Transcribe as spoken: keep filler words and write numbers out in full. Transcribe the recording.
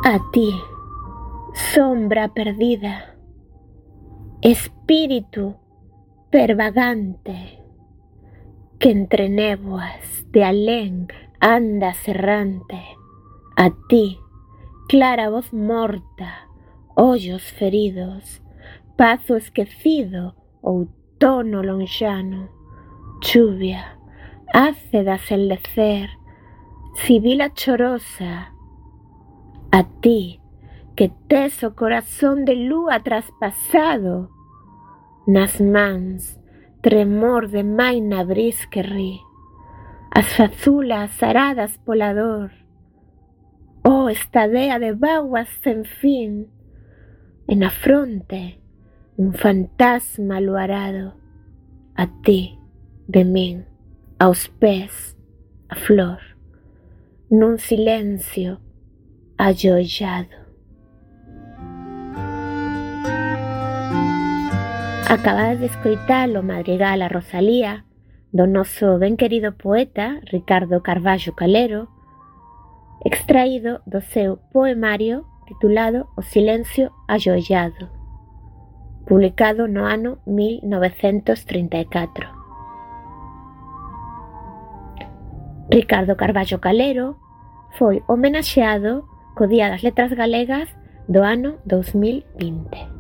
A ti, sombra perdida, espíritu pervagante, que entre néboas de alén andas errante, a ti, clara voz morta, ollos feridos, pazo esquecido, outono lonxano, chuvia, áceda sen lecer, sibila chorosa, a ti, que tes o corazón de lúa traspasado, nas mans, tremor de maina bris que ri, as fazulas aradas pola dor, oh estadea de vaguas sen fin, e na fronte un fantasma luarado, a ti, de min, aos pés, a flor, nun silencio allollado. Acabades de escoitar o madrigal a Rosalía do noso ben querido poeta Ricardo Carballo Calero, extraído do seu poemario titulado O silencio allollado, publicado no ano mil novecentos trinta e catro. Ricardo Carballo Calero foi homenaxeado co Día das Letras Galegas do ano dous mil vinte.